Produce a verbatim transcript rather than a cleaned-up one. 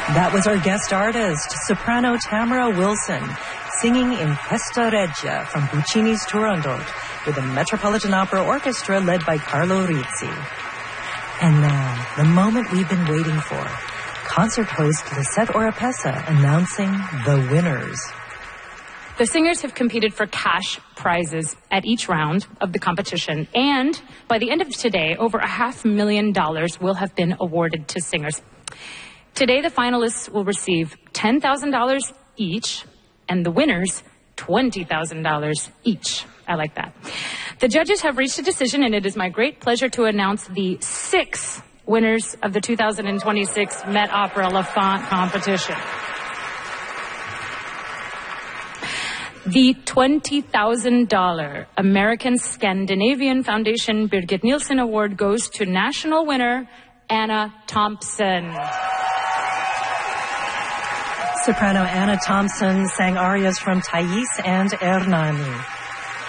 That was our guest artist, soprano Tamara Wilson, singing in Festa Regia from Puccini's Turandot with the Metropolitan Opera Orchestra led by Carlo Rizzi. And now, the moment we've been waiting for. Concert host Lisette Oropesa announcing the winners. The singers have competed for cash prizes at each round of the competition, and by the end of today, over a half million dollars will have been awarded to singers. Today, the finalists will receive ten thousand dollars each, and the winners, twenty thousand dollars each. I like that. The judges have reached a decision, and it is my great pleasure to announce the six winners of the two thousand twenty-six Met Opera La Font competition. The twenty thousand dollars American Scandinavian Foundation Birgit Nilsson Award goes to national winner Anna Thompson. Soprano Anna Thompson sang arias from Thais and Ernani.